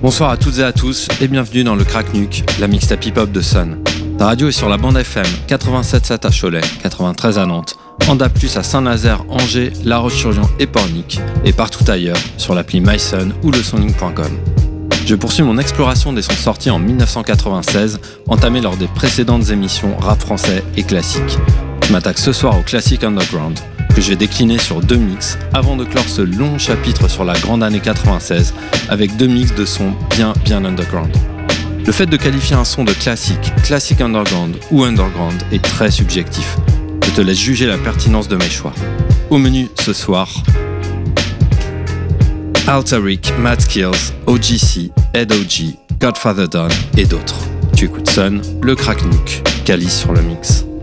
Bonsoir à toutes et à tous et bienvenue dans le Crack Nuke, la mixtape hip-hop de Sun. La radio est sur la bande FM 87.7 à Cholet, 93 à Nantes, en DAB+ à Saint-Nazaire, Angers, La Roche-sur-Yon et Pornic, et partout ailleurs sur l'appli MySun ou lesoning.com. Je poursuis mon exploration des sons sortis en 1996, entamés lors des précédentes émissions rap français et classique. Je m'attaque ce soir au classique underground, que je vais décliner sur 2 mix avant de clore ce long chapitre sur la grande année 96 avec 2 mix de sons bien underground. Le fait de qualifier un son de classique underground ou underground est très subjectif. Je te laisse juger la pertinence de mes choix. Au menu ce soir, Altaric, Mad Skills, OGC, Ed OG, Godfather Don et d'autres. Tu écoutes Sun, le Crack Nuke, Calice sur le mix.